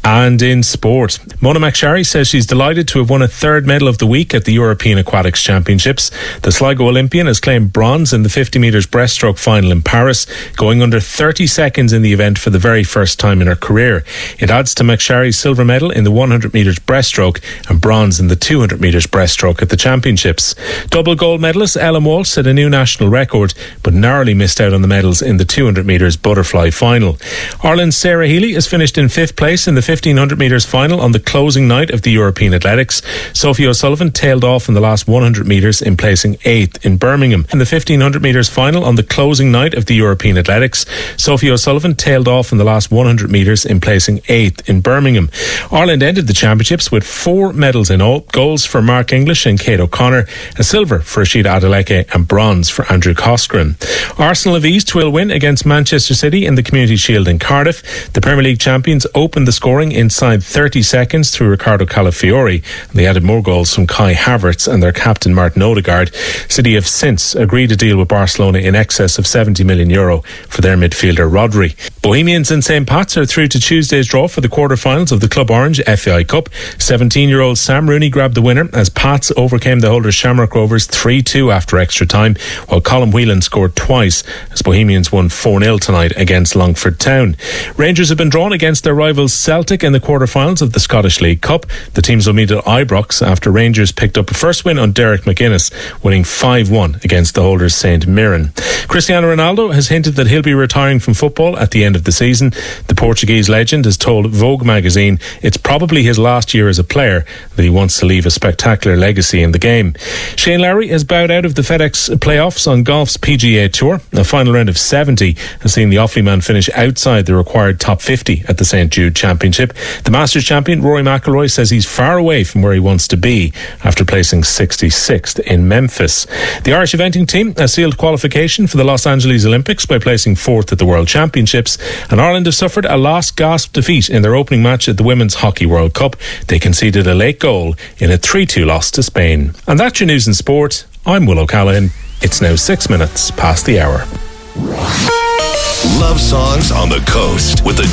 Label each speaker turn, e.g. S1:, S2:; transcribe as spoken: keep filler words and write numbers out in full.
S1: And in sport, Mona McSharry says she's delighted to have won a third medal of the week at the European Aquatics Championships. The Sligo Olympian has claimed bronze in the fifty metres breaststroke final in Paris, going under thirty seconds in the event for the very first time in her career. It adds to McSharry's silver medal in the one hundred metres breaststroke and bronze in the two hundred metres breaststroke at the championships. Double gold medalist Ellen Walsh set a new national record, but narrowly missed out on the medals in the two hundred metres butterfly final. Ireland's Sarah Healy has finished in fifth place in the fifteen hundred metres final on the closing night of the European Athletics. Sophie O'Sullivan tailed off in the last one hundred metres in placing eighth in Birmingham. In the fifteen hundred metres final on the closing night of the European Athletics, Sophie O'Sullivan tailed off in the last one hundred metres in placing eighth in Birmingham. Ireland ended the championships with four medals in all: golds for Mark English and Kate O'Connor, a silver for Rashida Adeleke and bronze for Andrew Coscoran. Arsenal have eased to a win against Manchester City in the Community Shield in Cardiff. The Premier League champions opened the scoring inside thirty seconds through Ricardo Calafiori. They added more goals from Kai Havertz and their captain Martin Odegaard. City have since agreed to deal with Barcelona in excess of seventy million euro for their midfielder Rodri. Bohemians and Saint Pat's are through to Tuesday's draw for the quarter-finals of the Club Orange F A I Cup. seventeen-year-old Sam Rooney grabbed the winner as Pats overcame the holders Shamrock Rovers three two after extra time, while Colm Whelan scored twice as Bohemians won four nil tonight against Longford Town. Rangers have been drawn against their rivals Celtic in the quarter-finals of the Scottish League Cup. The teams will meet at Ibrox after Rangers picked up a first win on Derek McGuinness, winning five one against the holders Saint Mirren. Cristiano Ronaldo has hinted that he'll be retiring from football at the end of the season. The Portuguese legend has told Vogue magazine it's probably his last year as a player, that he wants to leave a spectacular legacy in the game. Shane Lowry has bowed out of the FedEx playoffs on golf's P G A Tour. A final round of seventy has seen the Offaly man finish outside the required top fifty at the Saint Jude Championship. The Masters champion Rory McIlroy says he's far away from where he wants to be after placing sixty-sixth in Memphis. The Irish eventing team has sealed qualification for the Los Angeles Olympics by placing fourth at the World Championships, and Ireland have suffered a last gasp defeat in their opening match at the Women's Hockey World Cup. They conceded a late goal in a three two loss to Spain. And that's your news in sport. I'm Will O'Callaghan. It's now six minutes past the hour.
S2: Love songs on the coast with the